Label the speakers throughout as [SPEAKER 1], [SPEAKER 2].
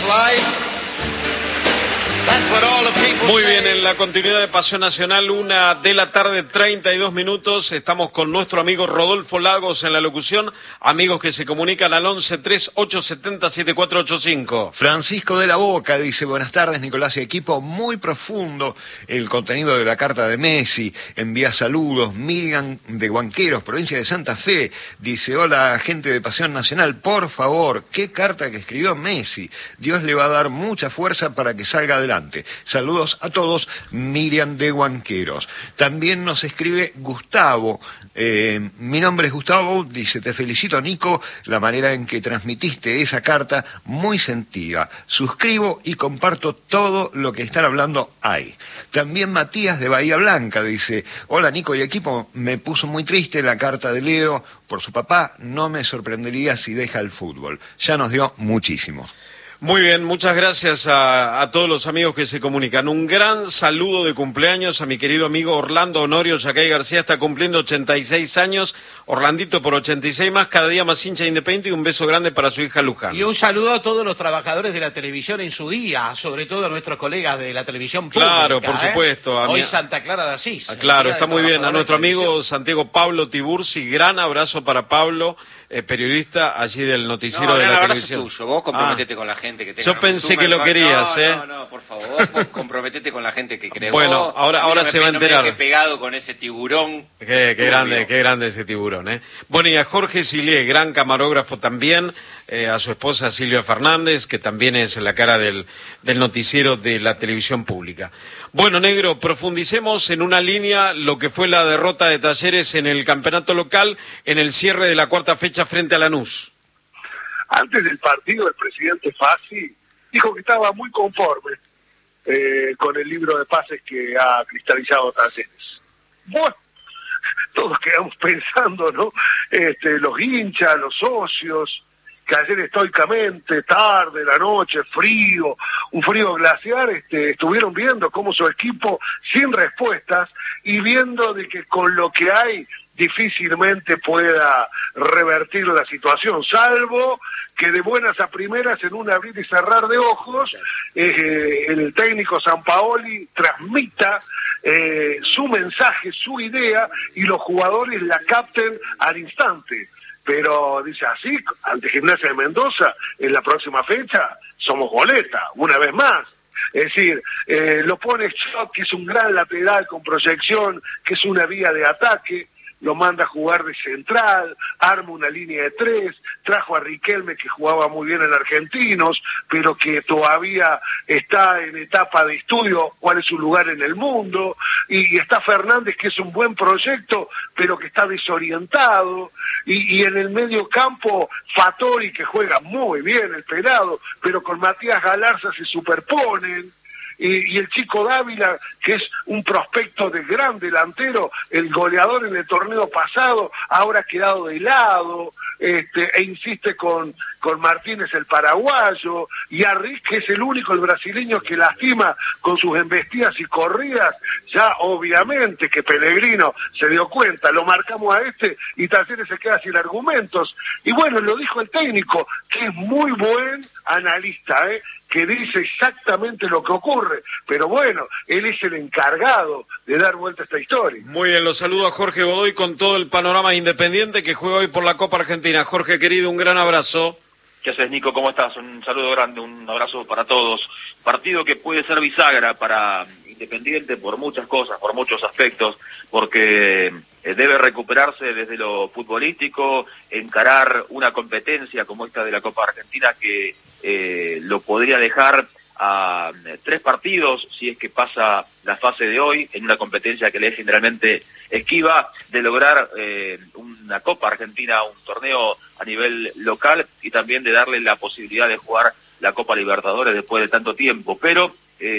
[SPEAKER 1] Muy bien, en la continuidad de Pasión Nacional, 1:32 PM. Estamos con nuestro amigo Rodolfo Lagos en la locución. Amigos que se comunican al 11-3870-7485.
[SPEAKER 2] Francisco de la Boca dice: buenas tardes, Nicolás y equipo. Muy profundo el contenido de la carta de Messi. Envía saludos. Miriam de Huanqueros, provincia de Santa Fe, dice: hola, gente de Pasión Nacional. Por favor, qué carta que escribió Messi. Dios le va a dar mucha fuerza para que salga adelante. Saludos a todos, Miriam de Huanqueros. También nos escribe Gustavo. Mi nombre es Gustavo, dice: te felicito, Nico, la manera en que transmitiste esa carta, muy sentida. Suscribo y comparto todo lo que están hablando ahí. También Matías de Bahía Blanca dice: hola, Nico y equipo, me puso muy triste la carta de Leo por su papá, no me sorprendería si deja el fútbol. Ya nos dio muchísimo.
[SPEAKER 1] Muy bien, muchas gracias a todos los amigos que se comunican. Un gran saludo de cumpleaños a mi querido amigo Orlando Honorio Yacay García, está cumpliendo 86 años. Orlandito por 86 más, cada día más hincha Independiente, y un beso grande para su hija Luján.
[SPEAKER 3] Y un saludo a todos los trabajadores de la televisión en su día, sobre todo a nuestros colegas de la televisión pública.
[SPEAKER 1] Claro, por supuesto.
[SPEAKER 3] Hoy Santa Clara de Asís.
[SPEAKER 1] Claro, está muy bien. A nuestro amigo Santiago Pablo Tiburci, gran abrazo para Pablo, periodista allí del noticiero de la televisión.
[SPEAKER 4] Tuyo. Vos comprometete con la gente que tenga.
[SPEAKER 1] Yo pensé que lo querías,
[SPEAKER 4] No, por favor, comprometete con la gente que cree.
[SPEAKER 1] Bueno,
[SPEAKER 4] vos.
[SPEAKER 1] ahora se va a enterar.
[SPEAKER 4] No me pegado con ese tiburón.
[SPEAKER 1] Qué grande ese tiburón, ¿eh? Bueno, y a Jorge Silié, gran camarógrafo también, a su esposa Silvia Fernández, que también es la cara del noticiero de la televisión pública. Bueno, negro, profundicemos en una línea lo que fue la derrota de Talleres en el campeonato local en el cierre de la cuarta fecha frente a Lanús.
[SPEAKER 5] Antes del partido, el presidente Fassi dijo que estaba muy conforme con el libro de pases que ha cristalizado Talleres. Bueno, todos quedamos pensando, ¿no? Los hinchas, los socios, que ayer estoicamente, tarde, la noche, frío, un frío glaciar, estuvieron viendo cómo su equipo, sin respuestas, y viendo de que con lo que hay difícilmente pueda revertir la situación, salvo que de buenas a primeras, en un abrir y cerrar de ojos, el técnico Sampaoli transmita su mensaje, su idea, y los jugadores la capten al instante. Pero dice así, ante Gimnasia de Mendoza, en la próxima fecha, somos goleta, una vez más. Es decir, lo pone Schott, que es un gran lateral con proyección, que es una vía de ataque, lo manda a jugar de central, arma una línea de 3, trajo a Riquelme, que jugaba muy bien en Argentinos, pero que todavía está en etapa de estudio cuál es su lugar en el mundo, y está Fernández, que es un buen proyecto, pero que está desorientado, y en el medio campo Fattori, que juega muy bien el pelado, pero con Matías Galarza se superponen, y el chico Dávila, que es un prospecto de gran delantero, el goleador en el torneo pasado, ahora ha quedado de lado, e insiste con Martínez, el paraguayo, y Arriz, que es el único, el brasileño, que lastima con sus embestidas y corridas. Ya obviamente que Pellegrino se dio cuenta, lo marcamos a y Talleres se queda sin argumentos. Y bueno, lo dijo el técnico, que es muy buen analista, que dice exactamente lo que ocurre, pero bueno, él es el encargado de dar vuelta a esta historia.
[SPEAKER 1] Muy bien, los saludo a Jorge Godoy con todo el panorama Independiente que juega hoy por la Copa Argentina. Jorge, querido, un gran abrazo.
[SPEAKER 6] ¿Qué haces, Nico? ¿Cómo estás? Un saludo grande, un abrazo para todos. Partido que puede ser bisagra para Independiente por muchas cosas, por muchos aspectos, porque debe recuperarse desde lo futbolístico, encarar una competencia como esta de la Copa Argentina que lo podría dejar a 3 partidos si es que pasa la fase de hoy, en una competencia que le es generalmente esquiva, de lograr una Copa Argentina, un torneo a nivel local, y también de darle la posibilidad de jugar la Copa Libertadores después de tanto tiempo. Pero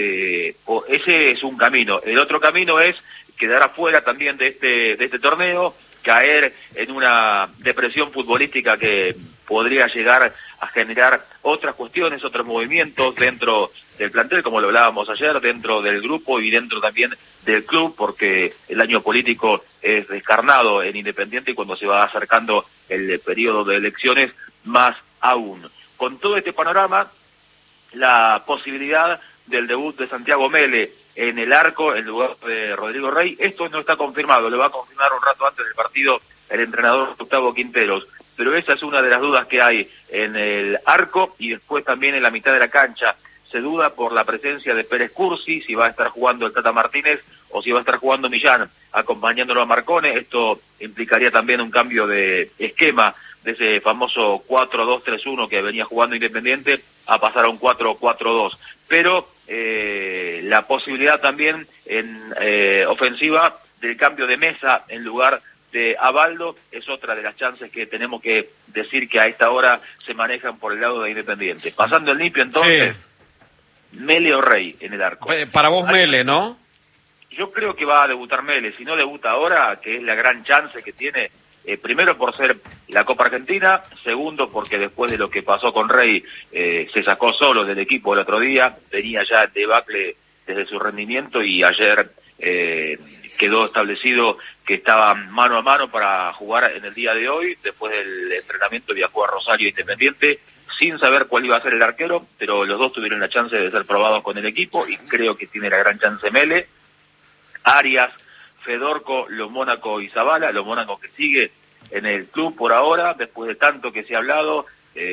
[SPEAKER 6] ese es un camino. El otro camino es quedar afuera también de este torneo, caer en una depresión futbolística que podría llegar a generar otras cuestiones, otros movimientos dentro del plantel, como lo hablábamos ayer, dentro del grupo y dentro también del club, porque el año político es descarnado en Independiente, y cuando se va acercando el periodo de elecciones, más aún. Con todo este panorama, la posibilidad del debut de Santiago Mele en el arco en lugar de Rodrigo Rey. Esto no está confirmado, lo va a confirmar un rato antes del partido el entrenador Gustavo Quinteros, pero esa es una de las dudas que hay en el arco, y después también en la mitad de la cancha se duda por la presencia de Pérez Cursi, si va a estar jugando el Tata Martínez o si va a estar jugando Millán acompañándolo a Marcone. Esto implicaría también un cambio de esquema de ese famoso 4-2-3-1 que venía jugando Independiente a pasar a un 4-4-2, pero la posibilidad también en ofensiva del cambio de Mesa en lugar de Abaldo es otra de las chances que tenemos que decir que a esta hora se manejan por el lado de Independiente. Pasando el limpio entonces, sí. Mele o Rey en el arco.
[SPEAKER 1] Para vos Mele, ¿no?
[SPEAKER 6] Yo creo que va a debutar Mele, si no debuta ahora, que es la gran chance que tiene, primero por ser la Copa Argentina, segundo porque después de lo que pasó con Rey, se sacó solo del equipo el otro día, venía ya debacle desde su rendimiento y ayer quedó establecido que estaba mano a mano para jugar en el día de hoy. Después del entrenamiento viajó a Rosario Independiente sin saber cuál iba a ser el arquero, pero los dos tuvieron la chance de ser probados con el equipo y creo que tiene la gran chance Mele. Arias, Fedorco, Lo Mónaco y Zavala, Lo Mónaco que sigue en el club por ahora, después de tanto que se ha hablado,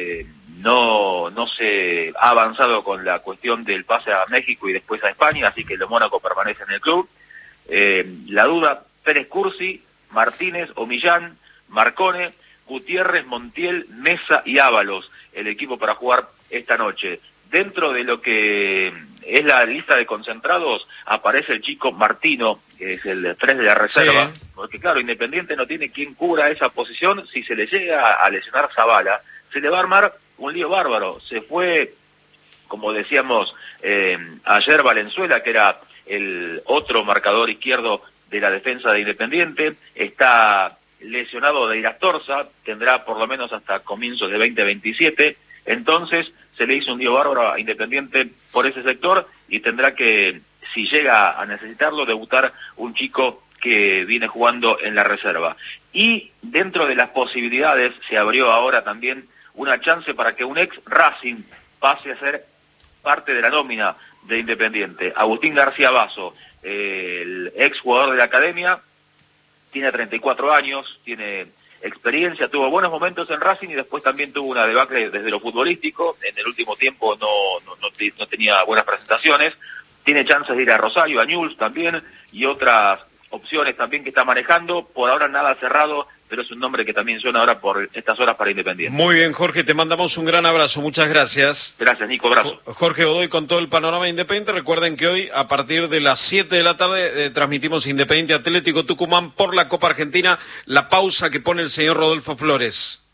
[SPEAKER 6] no se ha avanzado con la cuestión del pase a México y después a España, así que Lo Mónaco permanece en el club. La duda, Pérez Cursi, Martínez o Millán, Marcone, Gutiérrez, Montiel, Mesa y Ábalos, el equipo para jugar esta noche. Dentro de lo que es la lista de concentrados aparece el chico Martino, que es el 3 de la reserva, sí. Porque claro, Independiente no tiene quien cubra esa posición. Si se le llega a lesionar Zavala, se le va a armar un lío bárbaro. Se fue, como decíamos ayer, Valenzuela, que era el otro marcador izquierdo de la defensa de Independiente, está lesionado de Irastorza, tendrá por lo menos hasta comienzos de 2027, entonces se le hizo un lío bárbaro a Independiente por ese sector y tendrá que, si llega a necesitarlo, debutar un chico que viene jugando en la reserva. Y dentro de las posibilidades se abrió ahora también una chance para que un ex Racing pase a ser parte de la nómina de Independiente. Agustín García Basso, el ex jugador de la academia, tiene 34 años, tiene experiencia, tuvo buenos momentos en Racing y después también tuvo una debacle desde lo futbolístico. En el último tiempo no tenía buenas presentaciones. Tiene chances de ir a Rosario, a Newell's también, y otras opciones también que está manejando. Por ahora nada cerrado, pero es un nombre que también suena ahora por estas horas para Independiente.
[SPEAKER 1] Muy bien, Jorge, te mandamos un gran abrazo, muchas gracias.
[SPEAKER 6] Gracias, Nico, abrazo.
[SPEAKER 1] Jorge Godoy con todo el panorama de Independiente. Recuerden que hoy, a partir de las 7 de la tarde, transmitimos Independiente Atlético Tucumán por la Copa Argentina. La pausa que pone el señor Rodolfo Flores.